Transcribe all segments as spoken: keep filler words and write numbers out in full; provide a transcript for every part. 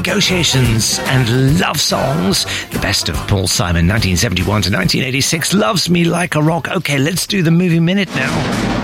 Negotiations and Love Songs. The best of Paul Simon, nineteen seventy-one to nineteen eighty-six. Loves Me Like a Rock. Okay, let's do the movie minute now.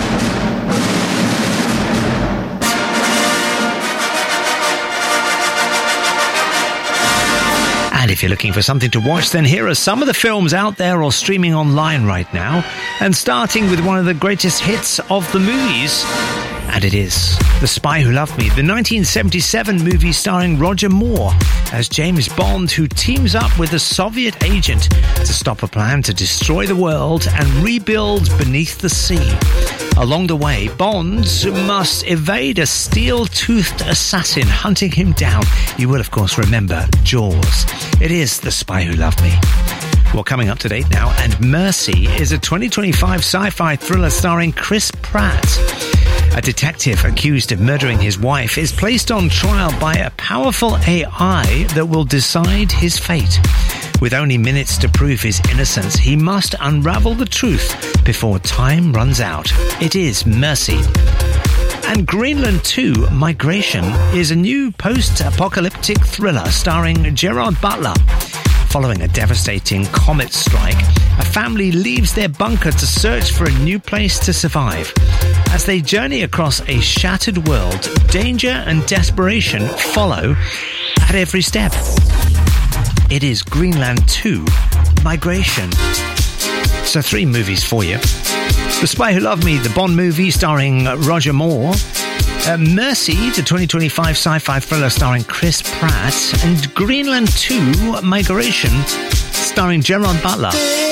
And if you're looking for something to watch, then here are some of the films out there or streaming online right now. And starting with one of the greatest hits of the movies, and it is The Spy Who Loved Me, the nineteen seventy-seven movie starring Roger Moore as James Bond, who teams up with a Soviet agent to stop a plan to destroy the world and rebuild beneath the sea. Along the way, Bond must evade a steel-toothed assassin hunting him down. You will, of course, remember Jaws. It is The Spy Who Loved Me. Well, coming up to date now, and Mercy is a twenty twenty-five sci-fi thriller starring Chris Pratt. A detective accused of murdering his wife is placed on trial by a powerful A I that will decide his fate. With only minutes to prove his innocence, he must unravel the truth before time runs out. It is Mercy. And Greenland two, Migration, is a new post-apocalyptic thriller starring Gerard Butler. Following a devastating comet strike, a family leaves their bunker to search for a new place to survive. As they journey across a shattered world, danger and desperation follow at every step. It is Greenland two, Migration. So three movies for you. The Spy Who Loved Me, the Bond movie starring Roger Moore. Uh, Mercy, the twenty twenty-five sci-fi thriller starring Chris Pratt. And Greenland two, Migration, starring Gerard Butler.